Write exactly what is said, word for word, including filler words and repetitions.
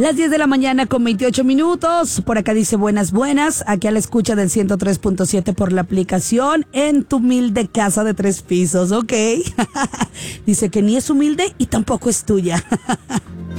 Las diez de la mañana con veintiocho minutos. Por acá dice buenas, buenas. Aquí a la escucha del ciento tres punto siete por la aplicación en tu humilde casa de tres pisos, ¿ok? Dice que ni es humilde y tampoco es tuya.